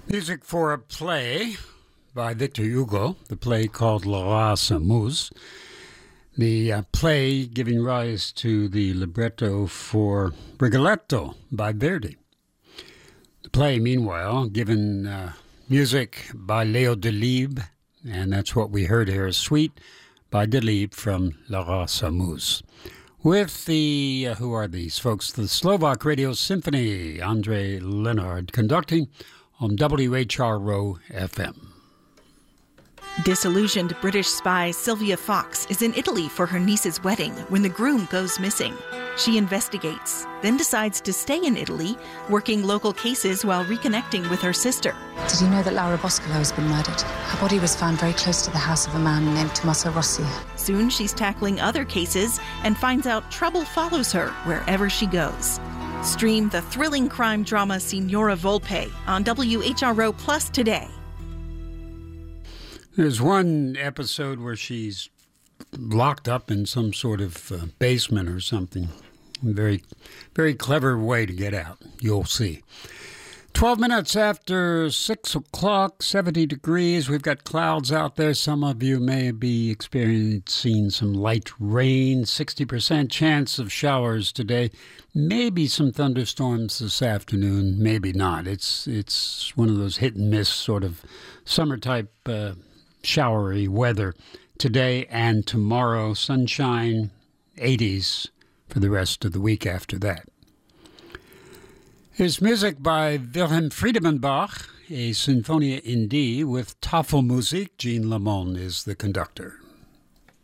Music for a play by Victor Hugo, the play called La Race Amouse. The play giving rise to the libretto for Rigoletto by Verdi. The play, meanwhile, given music by Leo Delibes, and that's what we heard here, a suite by Delibes from La Race Amouse. With the, who are these folks? The Slovak Radio Symphony, André Lenard, conducting on WHRO FM. Disillusioned British spy Sylvia Fox is in Italy for her niece's wedding when the groom goes missing. She investigates, then decides to stay in Italy, working local cases while reconnecting with her sister. Did you know that Laura Boscolo has been murdered? Her body was found very close to the house of a man named Tommaso Rossi. Soon she's tackling other cases and finds out trouble follows her wherever she goes. Stream the thrilling crime drama Signora Volpe on WHRO Plus today. There's one episode where she's locked up in some sort of basement or something. Very, very clever way to get out. You'll see. 12 minutes after 6 o'clock, 70 degrees. We've got clouds out there. Some of you may be experiencing some light rain. 60% chance of showers today. Maybe some thunderstorms this afternoon. Maybe not. It's one of those hit and miss sort of summer type showery weather today and tomorrow. Sunshine, 80s for the rest of the week after that. Here's music by Wilhelm Friedemann Bach, a Sinfonia in D with Tafelmusik. Jean Lamont is the conductor.